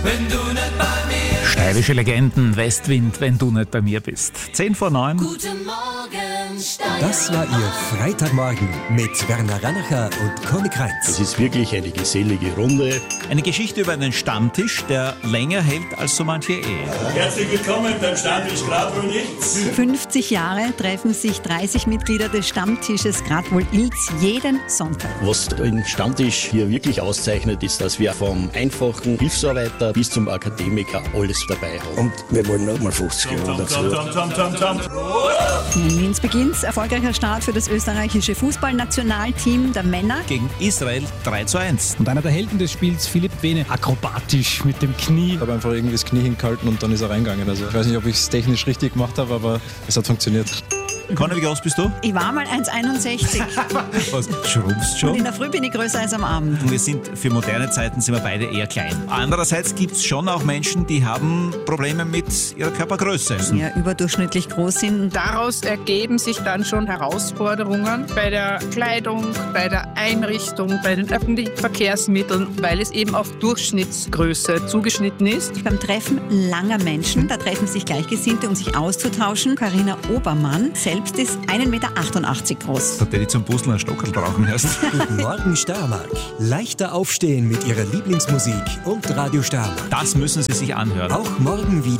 Wenn du nicht bei mir bist. Steirische Legenden, Westwind, wenn du nicht bei mir bist. 10:09. Guten Morgen, Steirer. Das war Ihr Freitagmorgen mit Werner Ranacher und Conny Kreitz. Es ist wirklich eine gesellige Runde. Eine Geschichte über einen Stammtisch, der länger hält als so manche Ehe. Herzlich willkommen beim Stammtisch Gradwohl-Ilz. 50 Jahre treffen sich 30 Mitglieder des Stammtisches Gradwohl-Ilz jeden Sonntag. Was den Stammtisch hier wirklich auszeichnet, ist, dass wir vom einfachen Hilfsarbeiter bis zum Akademiker alles dabei haben. Und wir wollen noch mal 50 Jahre dazu. In Linz beginnt erfolgreicher Start für das österreichische Fußballnationalteam der Männer. Gegen Israel 3:1. Und einer der Helden des Spiels, Philipp Vene, akrobatisch mit dem Knie. Ich habe einfach irgendwie das Knie hingehalten und dann ist er reingegangen. Also ich weiß nicht, ob ich es technisch richtig gemacht habe, aber es hat funktioniert. Conny, wie groß bist du? Ich war mal 1,61 Was, schrumpfst und schon? in der Früh bin ich größer als am Abend. Wir sind für moderne Zeiten sind wir beide eher klein. Andererseits gibt es schon auch Menschen, die haben Probleme mit ihrer Körpergröße. Ja, überdurchschnittlich groß sind. Daraus ergeben sich dann schon Herausforderungen bei der Kleidung, bei der Einrichtung, bei den öffentlichen Verkehrsmitteln, weil es eben auf Durchschnittsgröße zugeschnitten ist. Beim Treffen langer Menschen, da treffen sich Gleichgesinnte, um sich auszutauschen. Carina Obermann selbst ist 1,88 Meter groß. Da hätte ich zum Puzzeln einen Stockerl brauchen erst. Guten Morgen Steiermark. Leichter aufstehen mit Ihrer Lieblingsmusik und Radio Steiermark. Das müssen Sie sich anhören. Auch morgen wieder.